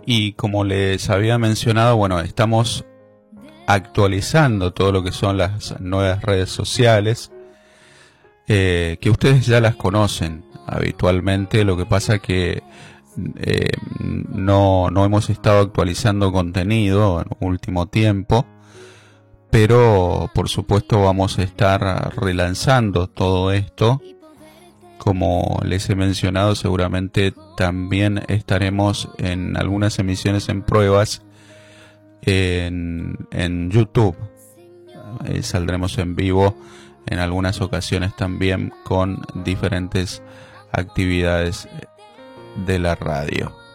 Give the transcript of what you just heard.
Y como les había mencionado, bueno, estamos actualizando todo lo que son las nuevas redes sociales, que ustedes ya las conocen habitualmente. Lo que pasa que no hemos estado actualizando contenido en último tiempo, pero por supuesto vamos a estar relanzando todo esto. Como les he mencionado, seguramente también estaremos en algunas emisiones en pruebas en YouTube. Saldremos en vivo en algunas ocasiones también con diferentes actividades de la radio.